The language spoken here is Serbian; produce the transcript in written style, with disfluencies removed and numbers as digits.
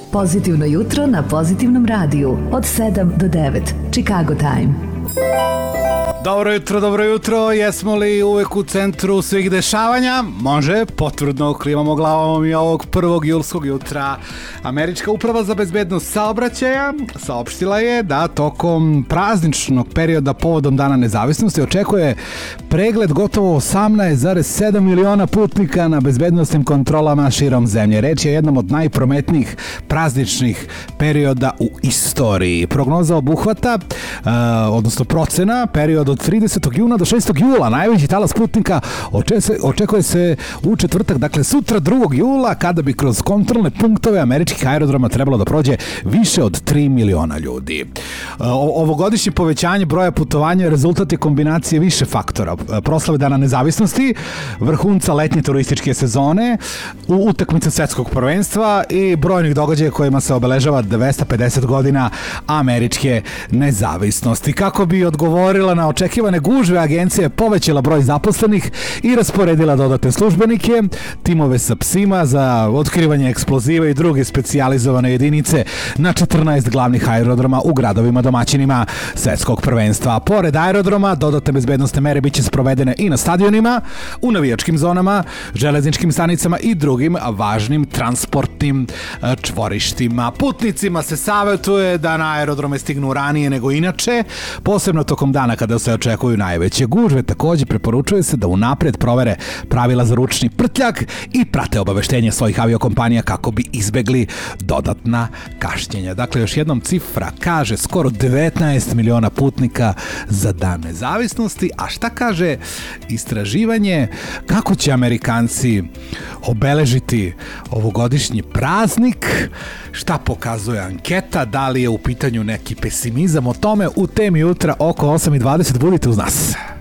Pozitivno jutro na Pozitivnom radiju od 7 do 9. Chicago Time. Dobro jutro, jesmo li uvek u centru svih dešavanja? Može, potvrdno klimamo glavom i ovog 1. julskog jutra. Američka uprava za bezbednost saobraćaja saopštila je da tokom prazničnog perioda povodom Dana nezavisnosti očekuje pregled gotovo 18,7 miliona putnika na bezbednosnim kontrolama širom zemlje. Reč je jednom od najprometnijih prazničnih perioda u istoriji. Prognoza obuhvata, odnosno procena, period od 30. juna do 6. jula. Najveći talas putnika očekuje se u četvrtak, dakle sutra 2. jula, kada bi kroz kontrolne punktove američkih aerodroma trebalo da prođe više od 3 miliona ljudi. Ovogodišnje povećanje broja putovanja rezultat je kombinacije više faktora. Proslave Dana nezavisnosti, vrhunca letnje turističke sezone, utakmice svetskog prvenstva i brojnih događaja kojima se obeležava 250 godina američke nezavisnosti. Kako bi odgovorila na očekivane gužve, agencija je povećala broj zaposlenih i rasporedila dodatne službenike, timove sa psima za otkrivanje eksploziva i druge specijalizovane jedinice na 14 glavnih aerodroma u gradovima domaćinima svetskog prvenstva. Pored aerodroma, dodatne bezbednosne mere biće sprovedene i na stadionima, u navijačkim zonama, železničkim stanicama i drugim važnim transportnim čvorištima. Putnicima se savetuje da na aerodrome stignu ranije nego inače, posebno tokom dana kada se očekuju najveće gužve. Takođe preporučuje se da unapred provere pravila za ručni prtljag i prate obaveštenje svojih aviokompanija kako bi izbegli dodatna kašnjenja. Dakle, još jednom cifra kaže skoro 19 miliona putnika za Dan nezavisnosti. A šta kaže istraživanje? Kako će Amerikanci obeležiti ovogodišnji praznik? Šta pokazuje anketa? Da li je u pitanju neki pesimizam? O tome u temi jutra oko 8:20. Budite uz nas.